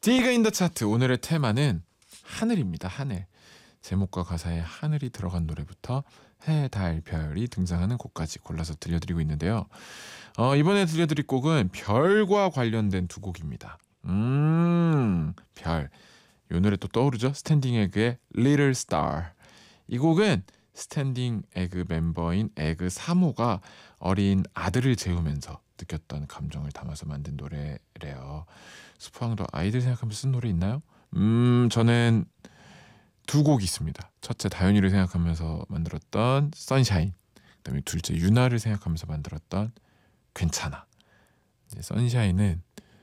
디그 인 더 차트 오늘의 테마는 하늘입니다. 하늘. 제목과 가사에 하늘이 들어간 노래부터 해, 달, 별이 등장하는 곡까지 골라서 들려드리고 있는데요. 이번에 들려드릴 곡은 별과 관련된 두 곡입니다. 별. 이 노래 또 떠오르죠? 스탠딩 에그의 Little Star. 이 곡은 스탠딩 에그 멤버인 에그 3호가 어린 아들을 재우면서 느꼈던 감정을 담아서 만든 노래래요. 스포왕도 아이들 생각하면서 쓴 노래 있나요? 저는 두 곡이 있습니다. 첫째 다현이를 생각하면서 만들었던 선샤인, 그다음에 둘째 유나를 생각하면서 만들었던 괜찮아. 이제 선샤인은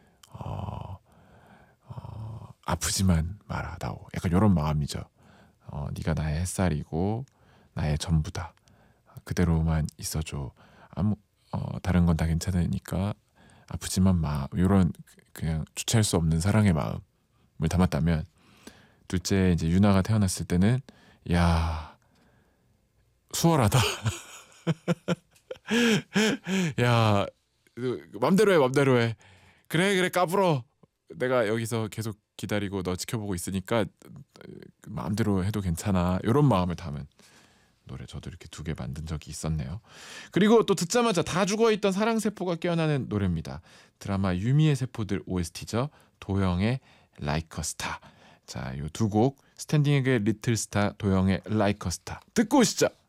아프지만 마라 나오, 약간 이런 마음이죠. 네가 나의 햇살이고 나의 전부다. 그대로만 있어줘. 다른 건 다 괜찮으니까 아프지만 마. 이런 그냥 주체할 수 없는 사랑의 마음을 담았다면, 둘째 이제 유나가 태어났을 때는 야 수월하다. 야 맘대로 해, 맘대로 해. 그래 까불어. 내가 여기서 계속 기다리고 너 지켜보고 있으니까 마음대로 해도 괜찮아. 이런 마음을 담은 노래, 저도 이렇게 두 개 만든 적이 있었네요. 그리고 또 듣자마자 다 죽어있던 사랑세포가 깨어나는 노래입니다. 드라마 유미의 세포들 OST죠. 도영의 Like a Star. 자, 이 두 곡, 스탠딩에게 리틀 스타, 도영의 Like a Star 듣고 오시죠.